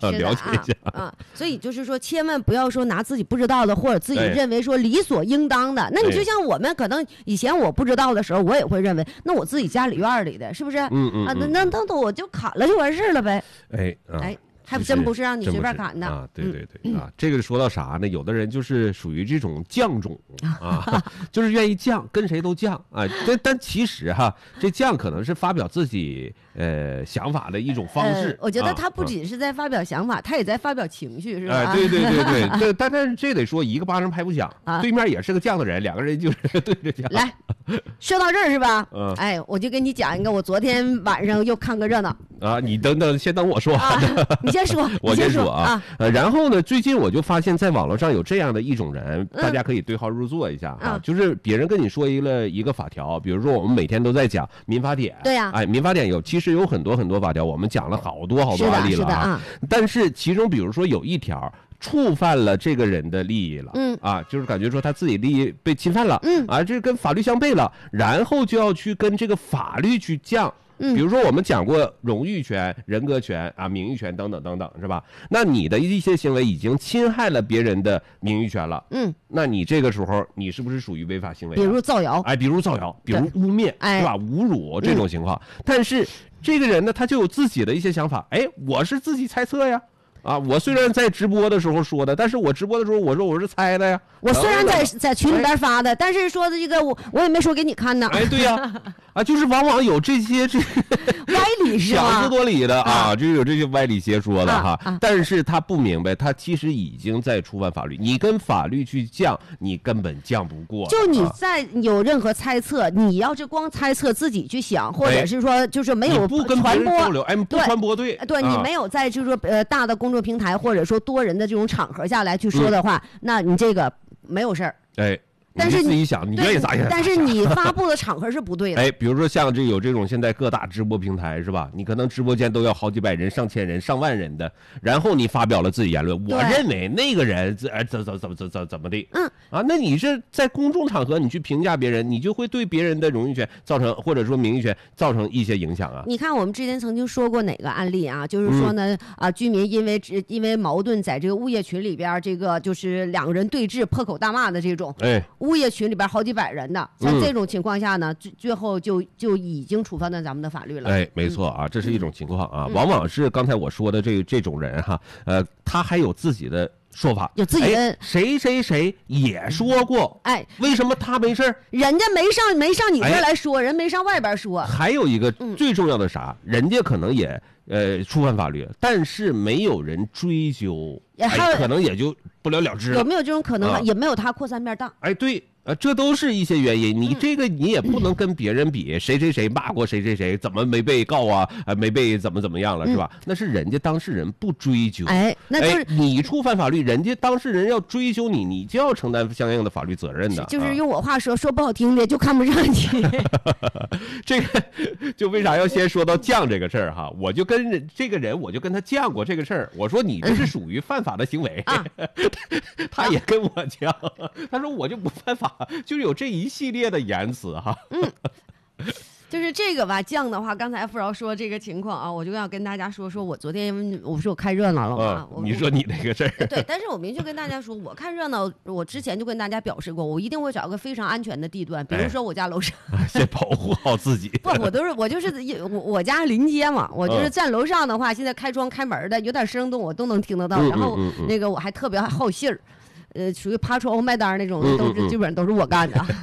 了解一下啊。所以就是说，千万不要说拿自己不知道的，或者自己认为说理所应当的。那你就像我们可能以前我不知道的时候，我也会认为，那我自己家里院里的，是不是？那我就砍了就完事了呗。还真不是让你随便砍的啊！对啊，这个说到啥呢？有的人就是属于这种犟种啊，就是愿意犟，跟谁都犟啊。但其实哈，这犟可能是发表自己想法的一种方式。 我觉得他不仅是在发表想法，他也在发表情绪，是吧？ 对，但是这得说一个巴掌拍不响，对面也是个犟的人，两个人就是对着犟。 来，说到这儿是吧？我就跟你讲一个，我昨天晚上又看个热闹啊。你等，先等我说。 你先说， 我先说啊。然后呢，最近我就发现，在网络上有这样的一种人，大家可以对号入座一下啊。就是别人跟你说一个法条，比如说我们每天都在讲民法典， 对呀， 民法典其实有很多法条，我们讲了好多案例了啊。但是其中比如说有一条触犯了这个人的利益了，就是感觉说他自己利益被侵犯了，这跟法律相悖了，然后就要去跟这个法律去犟。比如说我们讲过荣誉权、人格权啊、名誉权等等，是吧？那你的一些行为已经侵害了别人的名誉权了，那你这个时候你是不是属于违法行为？ 比如造谣， 比如污蔑，是吧？侮辱这种情况。但是这个人呢，他就有自己的一些想法，我是自己猜测呀。我虽然在直播的时候说的，但是我直播的时候我说我是猜的呀。 我虽然在群里边发的，但是说的这个我也没说给你看呢。 对呀，就是往往有这些歪理是吧？ 强词夺理的就有这些歪理邪说的哈。但是他不明白，他其实已经在触犯法律。你跟法律去犟，你根本犟不过。 就你在有任何猜测，你要是光猜测自己去想，或者是说就是没有不跟别人交流，不传播对， 你没有在就是说大的公众平台或者说多人的这种场合下来去说的话，那你这个没有事儿。但是你自己想，你愿意咋想。 但是你发布的场合是不对的。 比如说像有这种现在各大直播平台是吧？你可能直播间都要好几百人、上千人、上万人的，然后你发表了自己言论，我认为那个人怎么的，那你是在公众场合你去评价别人，你就会对别人的荣誉权造成或者说名誉权造成一些影响啊。 你看我们之前曾经说过哪个案例啊？就是说呢，居民因为矛盾在这个物业群里边，这个就是两个人对峙、破口大骂的这种，物业群里边好几百人的，像这种情况下呢，最后就已经触犯到咱们的法律了。 没错啊，这是一种情况啊，往往是刚才我说的这种人哈，他还有自己的说法， 有自己的谁也说过，为什么他没事？ 人家没上你这儿来说，人没上外边说。 还有一个最重要的啥，人家可能也触犯法律，但是没有人追究，可能也就不了了之了。 有没有这种可能？也没有他扩散面大。 对。这都是一些原因，你这个你也不能跟别人比，谁骂过谁，怎么没被告啊？没被怎么样了是吧？那是人家当事人不追究， 那就是你触犯法律，人家当事人要追究你，你就要承担相应的法律责任的。 就是用我话说不好听的，就看不上你。 这个就为啥要先说到犟这个事儿哈？我就跟这个人，我就跟他犟过这个事儿，我说你这是属于犯法的行为，他也跟我犟，他说我就不犯法。就是有这一系列的言辞哈， 就是这个吧，犟的话，刚才富饶说这个情况啊，我就要跟大家说，我昨天我不是我看热闹了吗？ 你说你那个事儿， 对，但是我明确跟大家说，我看热闹，我之前就跟大家表示过，我一定会找个非常安全的地段，比如说我家楼上， 先保护好自己。 不，我就是我家临街嘛，我就是站楼上的话，现在开窗开门的，有点声动我都能听得到，然后那个我还特别好信儿。属于爬窗户卖单那种的，基本上都是我干的。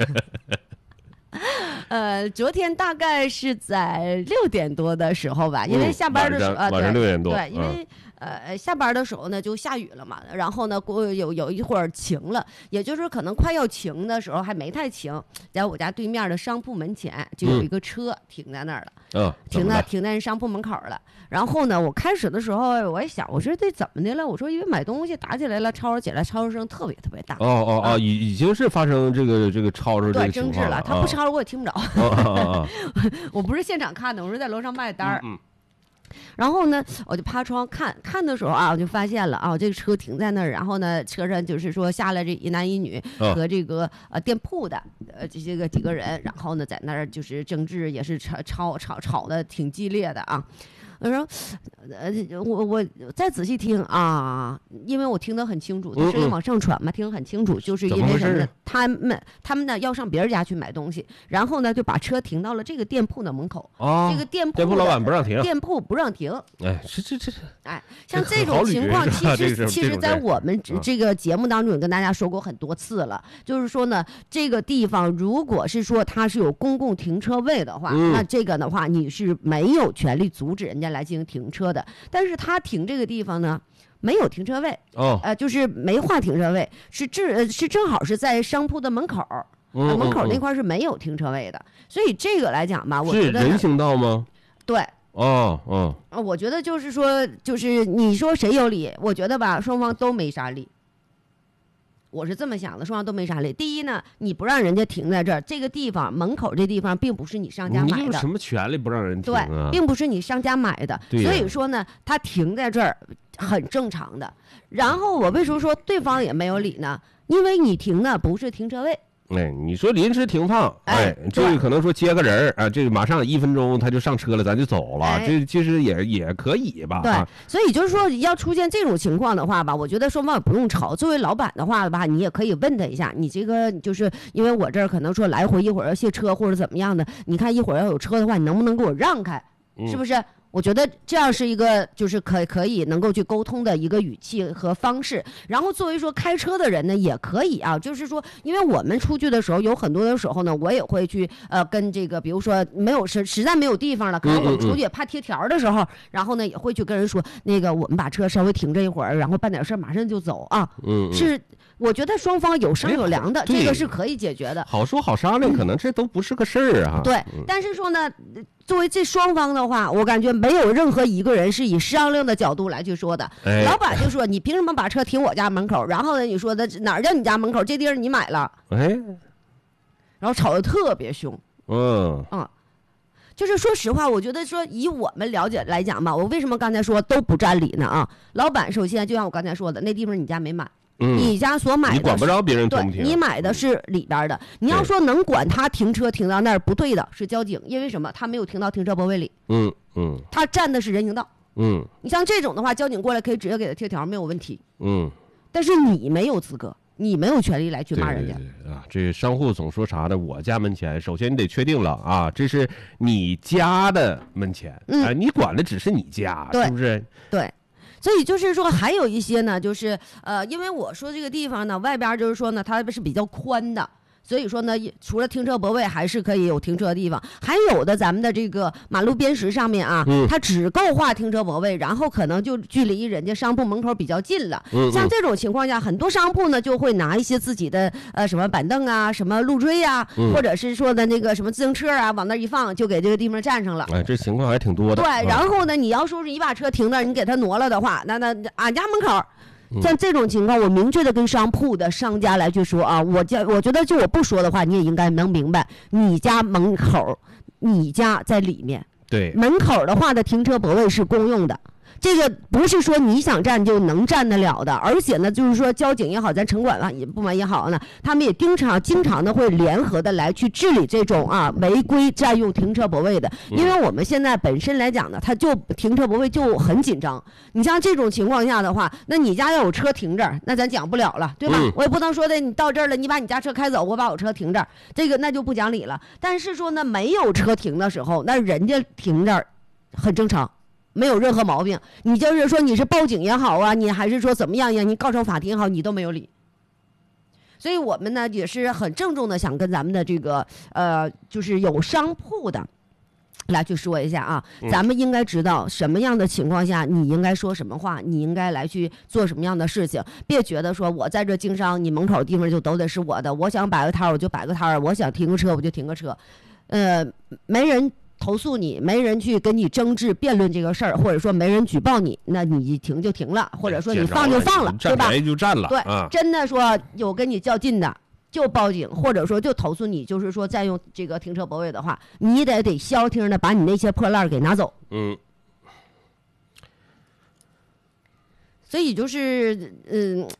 昨天大概是在6点多的时候吧，因为下班的时候晚上6点多， 对，因为下班的时候呢就下雨了嘛，然后呢有一会儿晴了，也就是可能快要晴的时候还没太晴，在我家对面的商铺门前就有一个车停在那儿了，停在商铺门口了。然后呢，我开始的时候我也想，我说这怎么的了？我说因为买东西打起来了，吵起来，吵声特别特别大。 已经是发生这个吵着这个争执了，他不吵着我也听不着。我不是现场看的，我是在楼上卖单儿。然后呢，我就趴窗看的时候啊，我就发现了啊，这个车停在那儿，然后呢，车上就是说下来这一男一女和这个店铺的这个几个人，然后呢在那儿就是争执，也是吵的挺激烈的啊。 我说，我再仔细听啊，因为我听得很清楚，这声音往上传嘛，听得很清楚，就是因为什么呢？他们呢要上别人家去买东西，然后呢就把车停到了这个店铺的门口。这个店铺老板不让停， 店铺不让停。 哎， 哎，像这种情况，其实在我们这个节目当中也跟大家说过很多次了，就是说呢，这个地方如果是说它是有公共停车位的话，那这个的话你是没有权利阻止人家来进行停车的。但是他停这个地方呢，没有停车位，就是没划停车位，是正好是在商铺的门口，门口那块是没有停车位的。所以这个来讲吧，我觉得是人行道吗？ 对。我觉得就是说，就是你说谁有理？我觉得吧，双方都没啥理。我是这么想的，双方都没啥理。第一呢，你不让人家停在这儿，这个地方门口这地方并不是你商家买的， 你有什么权利不让人停啊？对，并不是你商家买的，所以说呢，他停在这儿很正常的。然后我为什么说对方也没有理呢？因为你停的不是停车位。 你说临时停放，这个可能说接个人啊，这个马上1分钟他就上车了，咱就走了，这其实也可以吧？ 对，所以就是说要出现这种情况的话吧，我觉得双方也不用吵。作为老板的话吧，你也可以问他一下，你这个就是因为我这儿可能说来回一会儿要卸车或者怎么样的，你看一会儿要有车的话，你能不能给我让开？是不是？我觉得这样是一个就是可以能够去沟通的一个语气和方式。然后作为说开车的人呢，也可以啊，就是说，因为我们出去的时候有很多的时候呢，我也会去跟这个，比如说没有实在没有地方了，可能我们出去也怕贴条的时候，然后呢也会去跟人说，那个我们把车稍微停这一会儿，然后办点事马上就走啊。是。我觉得双方有商有量的，这个是可以解决的。 好说好商量，可能这都不是个事儿啊。 对，但是说呢，作为这双方的话，我感觉没有任何一个人是以商量的角度来去说的。老板就说：“你凭什么把车停我家门口？”然后呢，你说的哪儿叫你家门口？这地儿你买了。然后吵得特别凶。就是说实话，我觉得说以我们了解来讲吧，我为什么刚才说都不占理呢？啊，老板首先就像我刚才说的，那地方你家没买。你家所买的， 你管不着别人停不停， 你买的是里边的。你要说能管他停车停到那儿，不对的是交警，因为什么？他没有停到停车泊位里。他占的是人行道。你像这种的话，交警过来可以直接给他贴条，没有问题。但是你没有资格，你没有权利来去骂人家。 这商户总说啥呢？我家门前，首先你得确定了啊，这是你家的门前，你管的只是你家，是不是？ 对。所以就是说，还有一些呢，就是因为我说这个地方呢，外边就是说呢，它是比较宽的。所以说呢，除了停车泊位，还是可以有停车的地方。还有的咱们的这个马路边石上面啊，它只够划停车泊位，然后可能就距离人家商铺门口比较近了。像这种情况下，很多商铺呢就会拿一些自己的什么板凳啊、什么路锥啊，或者是说的那个什么自行车啊，往那一放，就给这个地方占上了。 这情况还挺多的。 对，然后呢，你要说是你把车停那儿，你给他挪了的话，那俺家门口。像这种情况，我明确的跟商铺的商家来去说啊，我觉得就我不说的话，你也应该能明白，你家门口，你家在里面， 对， 门口的话的停车泊位是公用的。这个不是说你想占就能占得了的，而且呢，就是说交警也好，咱城管部门也好呢，他们也经常的会联合的来去治理这种违规占用停车泊位的。因为我们现在本身来讲呢，它就停车泊位就很紧张。你像这种情况下的话，那你家要有车停这儿，那咱讲不了了，对吧？我也不能说的你到这儿了，你把你家车开走，我把我车停这儿，这个那就不讲理了。但是说呢，没有车停的时候，那人家停这儿很正常。没有任何毛病，你就是说你是报警也好啊，你还是说怎么样呀，你告上法庭也好，你都没有理。所以我们呢也是很郑重的想跟咱们的这个就是有商铺的来去说一下啊，咱们应该知道什么样的情况下你应该说什么话，你应该来去做什么样的事情，别觉得说我在这经商，你门口地方就都得是我的，我想摆个摊我就摆个摊，我想停个车我就停个车，没人投诉你，没人去跟你争执辩论这个事儿，或者说没人举报你，那你停就停了，或者说你放就放了，对吧？ 就占了。 对，真的说有跟你较劲的，就报警，或者说就投诉你，就是说占用这个停车泊位的话，你得消停的把你那些破烂给拿走。所以就是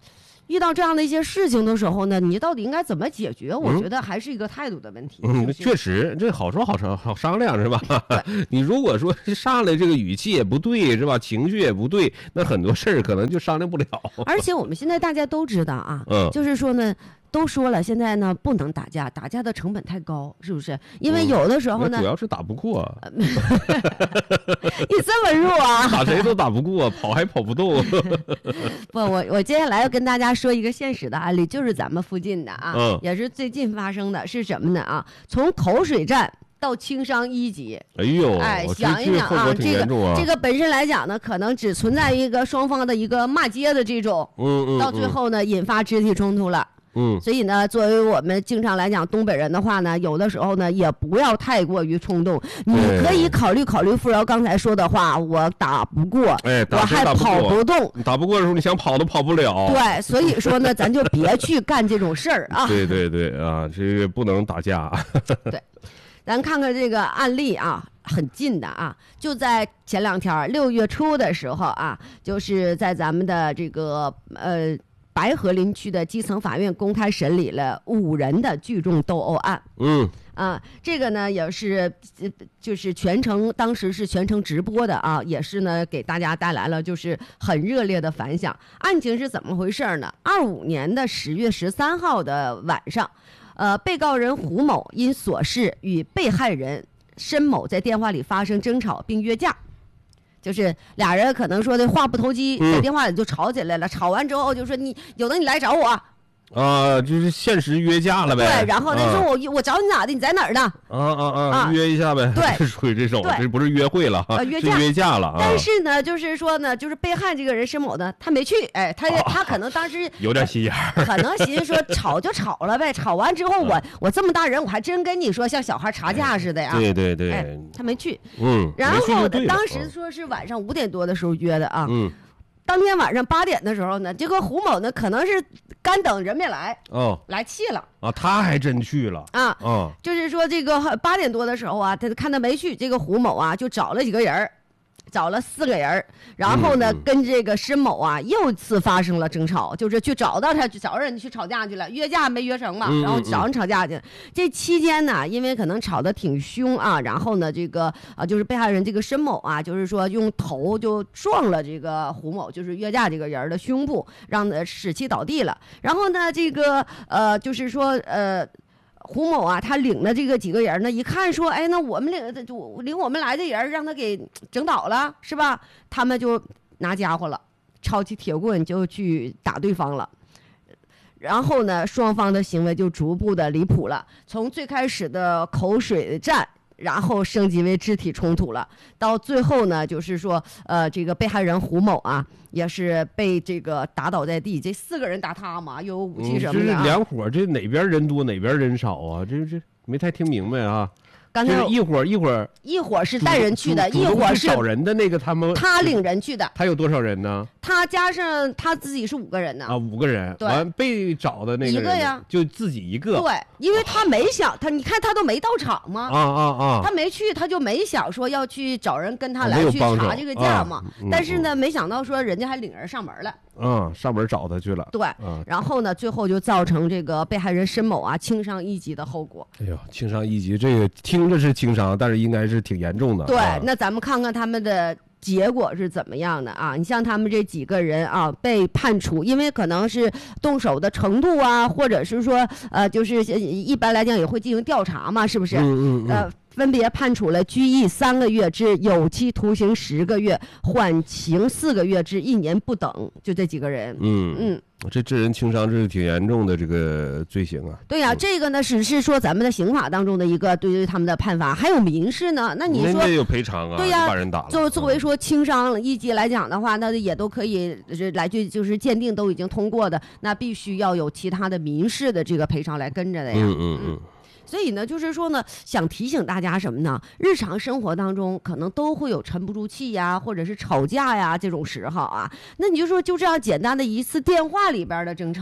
遇到这样的一些事情的时候呢，你到底应该怎么解决？我觉得还是一个态度的问题。 确实，这好说好商量是吧？你如果说上来这个语气也不对是吧，情绪也不对，那很多事儿可能就商量不了。 而且我们现在大家都知道啊，就是说呢。都说了，现在呢不能打架，打架的成本太高，是不是？因为有的时候呢， 主要是打不过。 你这么弱啊？ 打谁都打不过，跑还跑不动。 不，我接下来要跟大家说一个现实的案例，就是咱们附近的啊，也是最近发生的，是什么呢啊？从口水战到轻伤1级， 哎呦， 想一想啊，这个本身来讲呢，可能只存在一个双方的一个骂街的这种，到最后呢引发肢体冲突了。所以呢，作为我们经常来讲东北人的话呢，有的时候呢也不要太过于冲动，你可以考虑富瑶刚才说的话，我打不过，我还跑不动， 打不过的时候你想跑都跑不了。 对，所以说呢，咱就别去干这种事儿啊。 对啊，这个不能打架。 对，咱看看这个案例啊，很近的啊，就在前2天6月初的时候啊，就是在咱们的这个白河林区的基层法院公开审理了5人的聚众斗殴案。这个呢也是就是当时是全程直播的啊，也是呢给大家带来了就是很热烈的反响。案情是怎么回事呢？25年的10月13号的晚上，被告人胡某因琐事与被害人申某在电话里发生争吵并约架。就是俩人可能说的话不投机，在电话里就吵起来了。吵完之后就说你有的你来找我就是现实约架了呗。 对，然后他说我找你咋的？你在哪儿呢？ 约一下呗。 对， 属于这种，这不是约会了哈， 约架了。 但是呢，就是说呢，就是被害这个人申某呢，他没去，他可能当时有点心眼儿， 可能寻思说吵就吵了呗，吵完之后我这么大人，我还真跟你说像小孩查架似的呀。 对， 他没去。然后当时说是晚上5点多的时候约的啊。当天晚上8点的时候呢，这个胡某呢可能是干等人没来，来气了他还真去了就是说这个8点多的时候啊，他看他没去，这个胡某啊就找了几个人，找了4个人，然后呢跟这个申某啊又次发生了争吵，就是去找到他，找人去吵架去了，约架没约成嘛，然后找人吵架去。这期间呢，因为可能吵得挺凶啊，然后呢这个就是被害人这个申某啊，就是说用头就撞了这个胡某，就是约架这个人的胸部，让他使其倒地了。然后呢这个就是说胡某啊，他领了这个几个人呢，一看说，哎，那我们领我们来的人让他给整倒了，是吧？他们就拿家伙了，抄起铁棍就去打对方了。然后呢，双方的行为就逐步的离谱了，从最开始的口水战，然后升级为肢体冲突了，到最后呢，就是说，这个被害人胡某啊，也是被这个打倒在地，这4个人打他嘛，又有武器什么的这是两伙，这哪边人多哪边人少啊？这没太听明白啊。 刚才一伙是带人去的，一伙是找人的那个他领人去的。 他有多少人呢？ 他加上他自己是5个人呢。 5个人。对。完被找的那个人1 个呀， 就自己1个。 对，因为他没想你看他都没到场嘛。他没去，他就没想说要去找人跟他来去查这个架嘛。但是呢，没想到说人家还领人上门了。 上门找他去了。 对。然后呢，最后就造成这个被害人申某啊轻伤1级的后果。 哎呦，轻伤1级，这个听着是轻伤，但是应该是挺严重的。 对，那咱们看看他们的结果是怎么样的啊？你像他们这几个人啊，被判处，因为可能是动手的程度啊，或者是说就是一般来讲也会进行调查嘛，是不是？分别判处了拘役3个月至有期徒刑10个月，缓刑4个月至1年不等，就这几个人。 这致人轻伤，这是挺严重的这个罪行啊。 对呀，这个呢只是说咱们的刑法当中的一个对于他们的判罚，还有民事呢。那你说有赔偿啊？ 对呀， 把人打了。 作为说轻伤1级来讲的话，那也都可以来就是鉴定都已经通过的，那必须要有其他的民事的这个赔偿来跟着的呀。所以呢，就是说呢，想提醒大家什么呢？日常生活当中可能都会有沉不住气呀，或者是吵架呀这种时候啊。那你就说，就这样简单的一次电话里边的争吵，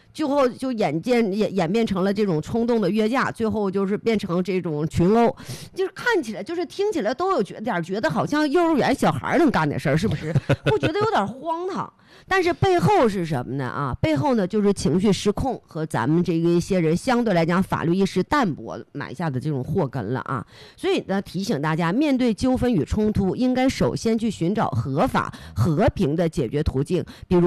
最后就演变成了这种冲动的约架，最后就是变成这种群殴，就是看起来就是听起来都有觉得好像幼儿园小孩能干的事儿，是不是？会觉得有点荒唐。但是背后是什么呢？啊，背后呢就是情绪失控和咱们这个一些人相对来讲法律意识淡薄埋下的这种祸根了啊。所以呢，提醒大家，面对纠纷与冲突，应该首先去寻找合法和平的解决途径，比如